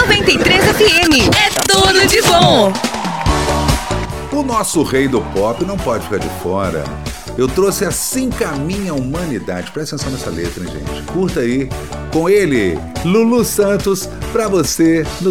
93 FM. É tudo de bom. O nosso rei do pop não pode ficar de fora. Eu trouxe Assim Caminha a Humanidade. Presta atenção nessa letra, hein, gente? Curta aí. Com ele, Lulu Santos, pra você no